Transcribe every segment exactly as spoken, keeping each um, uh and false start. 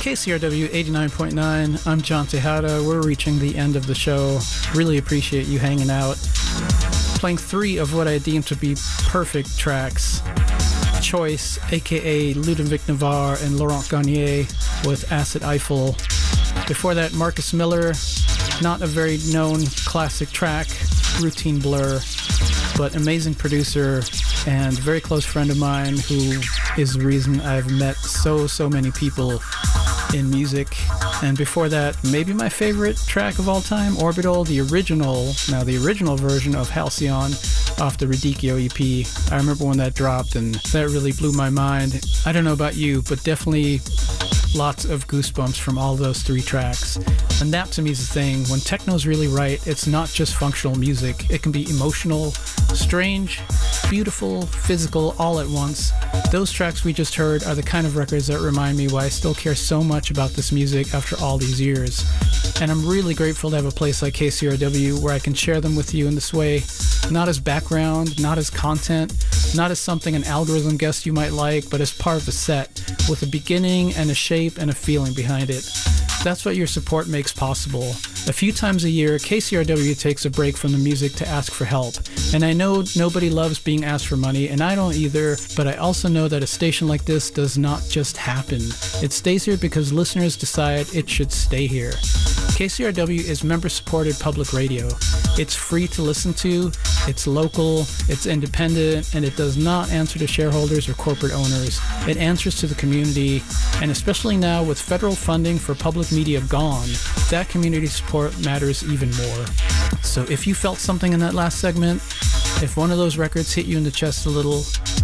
K C R W eighty-nine point nine. I'm John Tejada. We're reaching the end of the show. Really appreciate you hanging out. Playing three of what I deem to be perfect tracks. Choice, aka Ludovic Navarre and Laurent Garnier with Acid Eiffel. Before that, Marcus Miller, not a very known classic track, Routine Blur, but amazing producer and very close friend of mine who is the reason I've met so, so many people in music. And before that, maybe my favorite track of all time, Orbital, the original, now the original version of Halcyon off the Radicchio E P. I remember when that dropped and that really blew my mind. I don't know about you, but definitely lots of goosebumps from all those three tracks. And that to me is the thing. When techno's really right, it's not just functional music. It can be emotional, strange, beautiful, physical, all at once. Those tracks we just heard are the kind of records that remind me why I still care so much about this music after all these years. And I'm really grateful to have a place like K C R W where I can share them with you in this way, not as background, not as content, not as something an algorithm guessed you might like, but as part of a set, with a beginning and a shape and a feeling behind it. That's what your support makes possible. A few times a year, K C R W takes a break from the music to ask for help. And I know nobody loves being asked for money, and I don't either, but I also know that a station like this does not just happen. It stays here because listeners decide it should stay here. K C R W is member-supported public radio. It's free to listen to, it's local, it's independent, and it does not answer to shareholders or corporate owners. It answers to the community, and especially now with federal funding for public media gone, that community support matters even more. So if you felt something in that last segment, if one of those records hit you in the chest a little,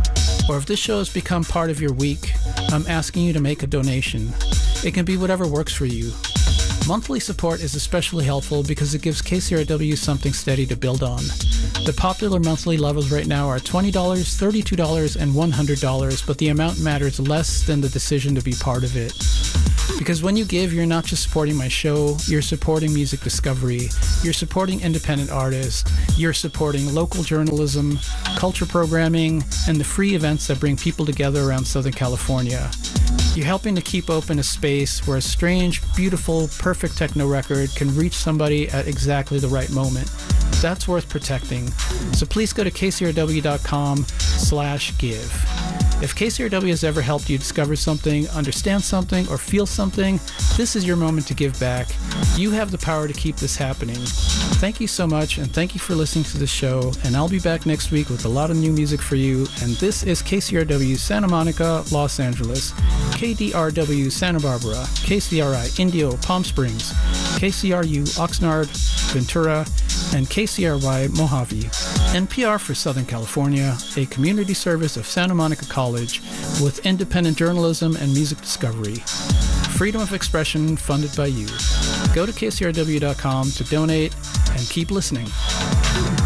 or if this show has become part of your week, I'm asking you to make a donation. It can be whatever works for you. Monthly support is especially helpful because it gives K C R W something steady to build on. The popular monthly levels right now are twenty dollars, thirty-two dollars, and one hundred dollars, but the amount matters less than the decision to be part of it. Because when you give, you're not just supporting my show, you're supporting music discovery, you're supporting independent artists, you're supporting local journalism, culture programming, and the free events that bring people together around Southern California. You're helping to keep open a space where a strange, beautiful, perfect techno record can reach somebody at exactly the right moment. That's worth protecting. So please go to k c r w dot com slash give. If K C R W has ever helped you discover something, understand something, or feel something, this is your moment to give back. You have the power to keep this happening. Thank you so much, and thank you for listening to the show, and I'll be back next week with a lot of new music for you, and this is K C R W Santa Monica, Los Angeles, K D R W Santa Barbara, K C R I Indio, Palm Springs, K C R U Oxnard, Ventura, and K C R Y Mojave. N P R for Southern California, a community service of Santa Monica College with independent journalism and music discovery. Freedom of expression funded by you. Go to k c r w dot com to donate and keep listening.